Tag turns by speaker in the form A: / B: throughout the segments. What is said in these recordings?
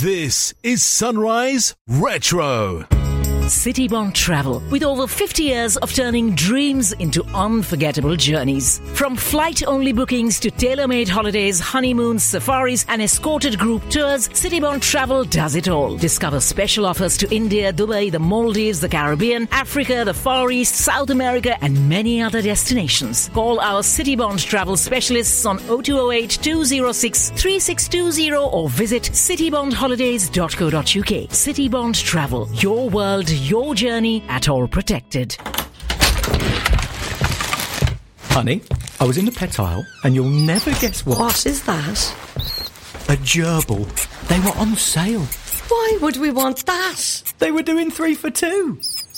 A: This is Sunrise Retro. Citybond Travel, with over 50 years of turning dreams into unforgettable journeys. From flight-only bookings to tailor-made holidays, honeymoons, safaris and escorted group tours, Citybond Travel does it all. Discover special offers to India, Dubai, the Maldives, the Caribbean, Africa, the Far East, South America and many other destinations. Call our Citybond Travel specialists on 0208 206 3620 or visit citybondholidays.co.uk. Citybond Travel, your world, your journey, at all protected.
B: Honey, I was in the pet aisle and you'll never guess what.
C: What is that?
B: A gerbil. They were on sale.
C: Why would we want that?
B: They were doing 3 for 2.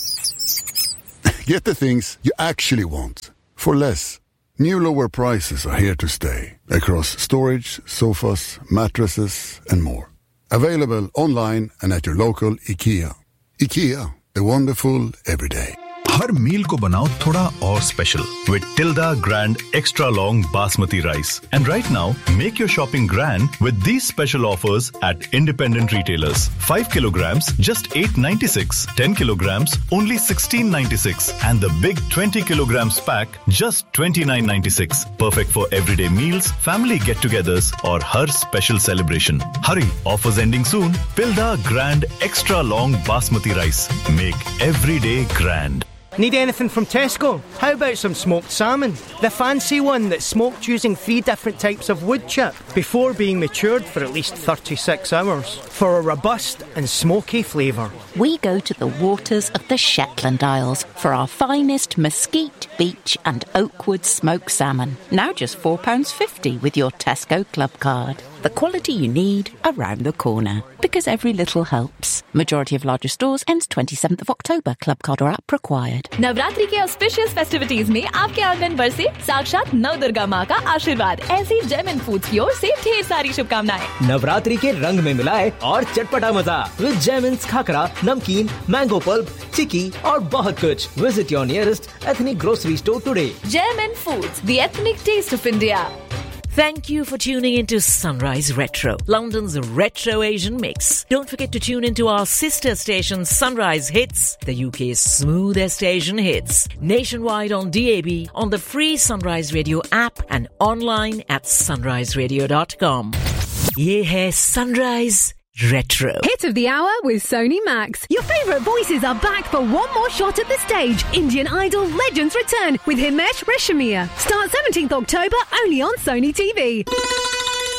D: Get the things you actually want for less. New lower prices are here to stay across storage, sofas, mattresses and more. Available online and at your local IKEA. IKEA, the wonderful everyday.
E: हर मील को बनाओ थोड़ा और special with Tilda Grand Extra Long Basmati Rice. And right now, make your shopping grand with these special offers at independent retailers. 5 kilograms, just $8.96. 10 kilograms, only $16.96. And the big 20 kilograms pack, just $29.96. Perfect for everyday meals, family get-togethers, or her special celebration. Hurry, offers ending soon. Tilda Grand Extra Long Basmati Rice. Make every day grand.
F: Need anything from Tesco? How about some smoked salmon? The fancy one that's smoked using 3 different types of wood chip before being matured for at least 36 hours for a robust and smoky flavour.
G: We go to the waters of the Shetland Isles for our finest mesquite, beach and oakwood smoked salmon. Now just £4.50 with your Tesco Club card. The quality you need around the corner. Because every little helps. Majority of larger stores ends 27th of October. Club card or app required.
H: Navratri के auspicious festivities में आपके आंगन पर से साक्षात नवदुर्गा माँ का आशीर्वाद। ऐसी जेम एंड फूड्स की ओर से ढेर सारी शुभकामनाएं।
I: नवरात्रि के रंग में मिलाए और चटपटा मजा विद जेमिन्स खाकरा, नमकीन, मैंगो पल्प, चिक्की और बहुत कुछ। Visit your nearest ethnic grocery store today.
H: Gem and Foods, the ethnic taste of India.
A: Thank you for tuning into Sunrise Retro, London's retro Asian mix. Don't forget to tune into our sister station Sunrise Hits, the UK's smoothest Asian hits. Nationwide on DAB, on the free Sunrise Radio app and online at sunriseradio.com. Ye hai Sunrise Retro.
J: Hit of the hour with Sony Max. Your favourite voices are back for one more shot at the stage. Indian Idol Legends return with Himesh Reshammiya. Start 17th October only on Sony TV.